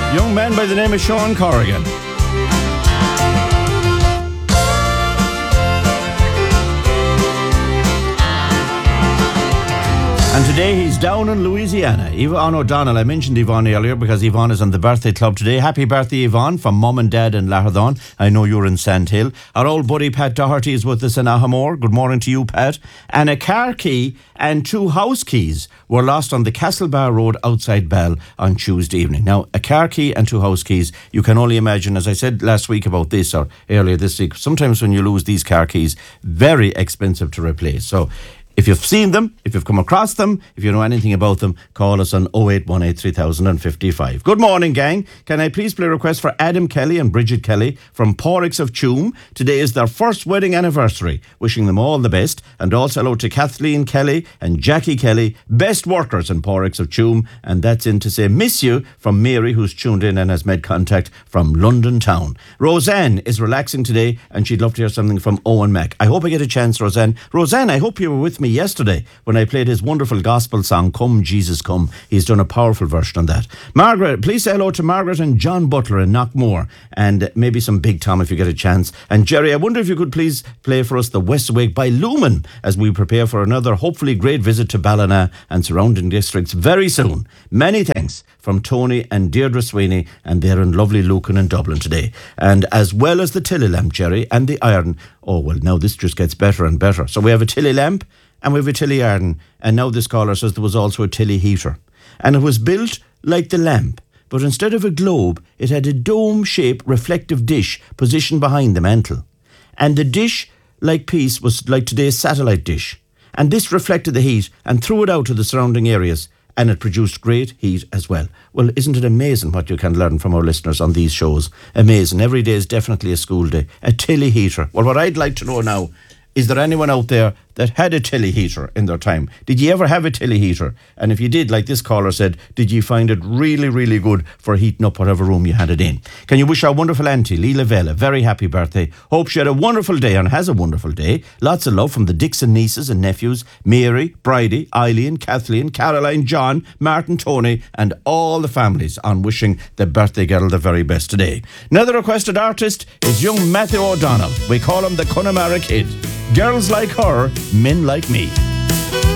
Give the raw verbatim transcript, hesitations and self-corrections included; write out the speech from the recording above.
Young man by the name of Sean Corrigan. And today he's down in Louisiana. Yvonne O'Donnell, I mentioned Yvonne earlier because Yvonne is on the birthday club today. Happy birthday, Yvonne, from Mum and Dad in Laherdon. I know you're in Sandhill. Our old buddy Pat Doherty is with us in Ahamore. Good morning to you, Pat. And a car key and two house keys were lost on the Castlebar Road outside Bell on Tuesday evening. Now, a car key and two house keys, you can only imagine, as I said last week about this, or earlier this week, sometimes when you lose these car keys, very expensive to replace. So, if you've seen them, if you've come across them, if you know anything about them, call us on oh eight one eight, three thousand fifty-five. Good morning, gang. Can I please play a request for Adam Kelly and Bridget Kelly from Porricks of Tuam? Today is their first wedding anniversary. Wishing them all the best. And also hello to Kathleen Kelly and Jackie Kelly, best workers in Porricks of Tuam. And that's in to say miss you from Mary, who's tuned in and has made contact from London town. Roseanne is relaxing today and she'd love to hear something from Owen Mack. I hope I get a chance, Roseanne. Roseanne, I hope you were with me yesterday when I played his wonderful gospel song, Come Jesus Come. He's done a powerful version on that. Margaret, please say hello to Margaret and John Butler in Knockmore, and maybe some Big Tom if you get a chance. And Jerry, I wonder if you could please play for us the Westwick by Lumen as we prepare for another hopefully great visit to Ballina and surrounding districts very soon. Many thanks from Tony and Deirdre Sweeney, and they're in lovely Lucan in Dublin today. And as well as the Tilly lamp, Jerry, and the iron. Oh, well, now this just gets better and better. So we have a Tilly lamp, and we have a Tilly iron, and now this caller says there was also a Tilly heater. And it was built like the lamp, but instead of a globe, it had a dome-shaped reflective dish positioned behind the mantle. And the dish-like piece was like today's satellite dish. And this reflected the heat and threw it out to the surrounding areas, and it produced great heat as well. Well, isn't it amazing what you can learn from our listeners on these shows? Amazing. Every day is definitely a school day. A Tilly heater. Well, what I'd like to know now, is there anyone out there that had a Tilly heater in their time? Did you ever have a Tilly heater? And if you did, like this caller said, did you find it really, really good for heating up whatever room you had it in? Can you wish our wonderful auntie, Leela Vela, very happy birthday. Hope she had a wonderful day and has a wonderful day. Lots of love from the Dixon nieces and nephews, Mary, Bridie, Eileen, Kathleen, Caroline, John, Martin, Tony, and all the families on wishing the birthday girl the very best today. Another requested artist is young Matthew O'Donnell. We call him the Connemara Kid. Girls like her, men like me.